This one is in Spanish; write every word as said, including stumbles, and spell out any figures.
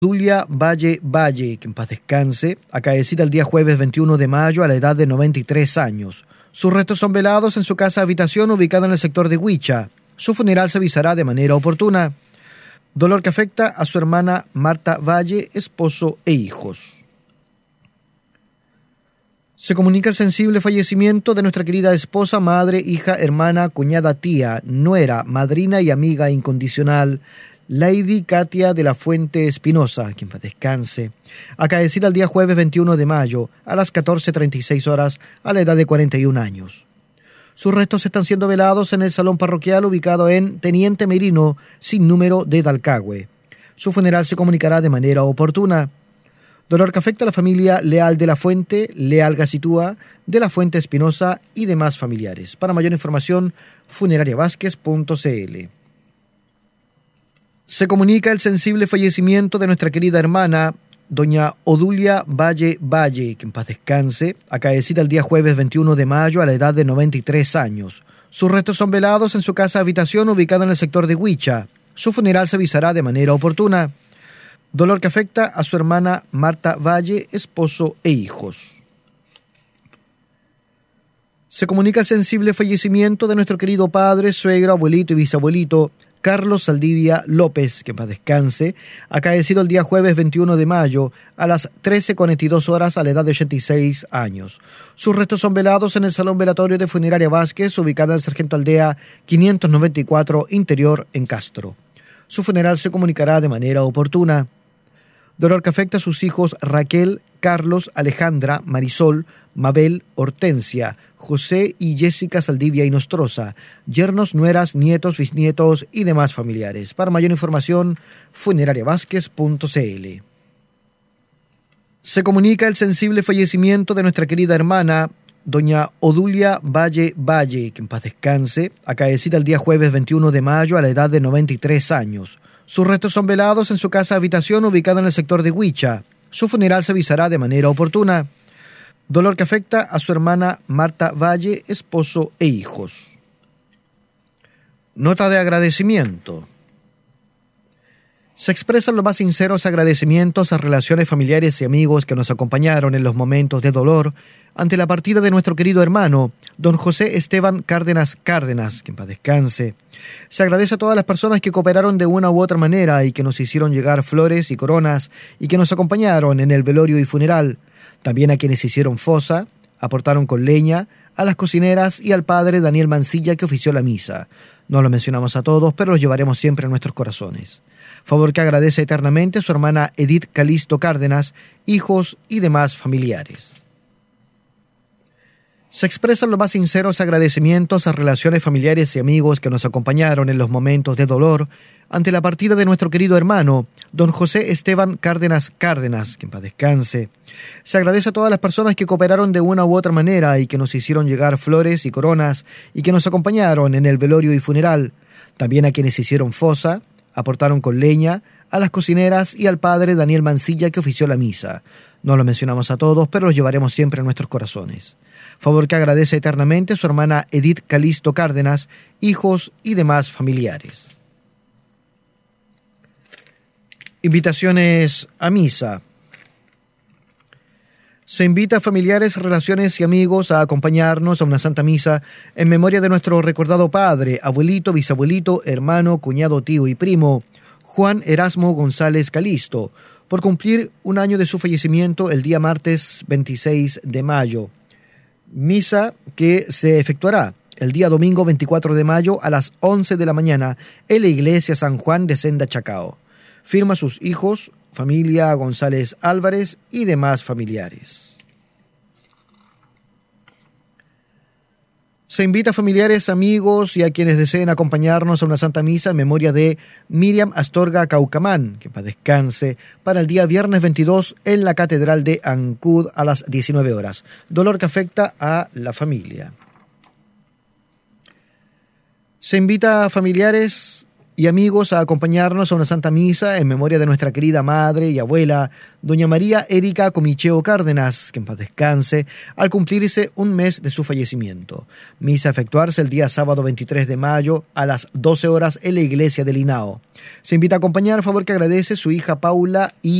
Dulia Valle Valle, que en paz descanse, acaecida el día jueves veintiuno de mayo a la edad de noventa y tres años. Sus restos son velados en su casa habitación ubicada en el sector de Huicha. Su funeral se avisará de manera oportuna. Dolor que afecta a su hermana Marta Valle, esposo e hijos. Se comunica el sensible fallecimiento de nuestra querida esposa, madre, hija, hermana, cuñada, tía, nuera, madrina y amiga incondicional, Lady Katia de la Fuente Espinosa, quien paz descanse, acaecida el día jueves veintiuno de mayo a las catorce treinta y seis horas a la edad de cuarenta y un años. Sus restos están siendo velados en el salón parroquial ubicado en Teniente Merino, sin número de Dalcagüe. Su funeral se comunicará de manera oportuna. Dolor que afecta a la familia Leal de la Fuente, Leal Gacitúa, de la Fuente Espinosa y demás familiares. Para mayor información, funeraria vázquez punto c l. Se comunica el sensible fallecimiento de nuestra querida hermana, doña Odulia Valle Valle, que en paz descanse, acaecida el día jueves veintiuno de mayo a la edad de noventa y tres años. Sus restos son velados en su casa habitación ubicada en el sector de Huicha. Su funeral se avisará de manera oportuna. Dolor que afecta a su hermana Marta Valle, esposo e hijos. Se comunica el sensible fallecimiento de nuestro querido padre, suegro, abuelito y bisabuelito, Carlos Saldivia López, que en paz descanse, acaecido el día jueves veintiuno de mayo a las trece cuarenta y dos horas a la edad de ochenta y seis años. Sus restos son velados en el Salón Velatorio de Funeraria Vázquez, ubicada en Sargento Aldea quinientos noventa y cuatro, Interior, en Castro. Su funeral se comunicará de manera oportuna. Dolor que afecta a sus hijos Raquel, Carlos, Alejandra, Marisol, Mabel, Hortensia, José y Jessica Saldivia y Nostroza, yernos, nueras, nietos, bisnietos y demás familiares. Para mayor información, funeraria vázquez punto c l. Se comunica el sensible fallecimiento de nuestra querida hermana, doña Odulia Valle Valle, que en paz descanse, acaecida el día jueves veintiuno de mayo a la edad de noventa y tres años. Sus restos son velados en su casa habitación ubicada en el sector de Huicha. Su funeral se avisará de manera oportuna. Dolor que afecta a su hermana Marta Valle, esposo e hijos. Nota de agradecimiento. Se expresan los más sinceros agradecimientos a relaciones familiares y amigos que nos acompañaron en los momentos de dolor ante la partida de nuestro querido hermano, don José Esteban Cárdenas Cárdenas, que en paz descanse. Se agradece a todas las personas que cooperaron de una u otra manera y que nos hicieron llegar flores y coronas y que nos acompañaron en el velorio y funeral. También a quienes hicieron fosa, aportaron con leña, a las cocineras y al padre Daniel Mancilla que ofició la misa. No lo mencionamos a todos, pero los llevaremos siempre en nuestros corazones. Favor que agradece eternamente su hermana Edith Calisto Cárdenas, hijos y demás familiares. Se expresan los más sinceros agradecimientos a relaciones familiares y amigos que nos acompañaron en los momentos de dolor ante la partida de nuestro querido hermano, don José Esteban Cárdenas Cárdenas, que en paz descanse. Se agradece a todas las personas que cooperaron de una u otra manera y que nos hicieron llegar flores y coronas y que nos acompañaron en el velorio y funeral. También a quienes hicieron fosa, aportaron con leña, a las cocineras y al padre Daniel Mancilla que ofició la misa. No lo mencionamos a todos, pero los llevaremos siempre en nuestros corazones. Favor que agradece eternamente su hermana Edith Calisto Cárdenas, hijos y demás familiares. Invitaciones a misa. Se invita a familiares, relaciones y amigos a acompañarnos a una Santa Misa en memoria de nuestro recordado padre, abuelito, bisabuelito, hermano, cuñado, tío y primo, Juan Erasmo González Calisto, por cumplir un año de su fallecimiento el día martes veintiséis de mayo. Misa que se efectuará el día domingo veinticuatro de mayo a las once de la mañana en la iglesia San Juan de Senda Chacao. Firma sus hijos, familia González Álvarez y demás familiares. Se invita a familiares, amigos y a quienes deseen acompañarnos a una Santa Misa en memoria de Miriam Astorga Caucamán, que para descanse, para el día viernes veintidós en la Catedral de Ancud a las diecinueve horas. Dolor que afecta a la familia. Se invita a familiares y amigos a acompañarnos a una Santa Misa en memoria de nuestra querida madre y abuela, doña María Erika Comicheo Cárdenas, que en paz descanse, al cumplirse un mes de su fallecimiento. Misa a efectuarse el día sábado veintitrés de mayo a las doce horas en la iglesia del Hinao. Se invita a acompañar, a favor que agradece su hija Paula y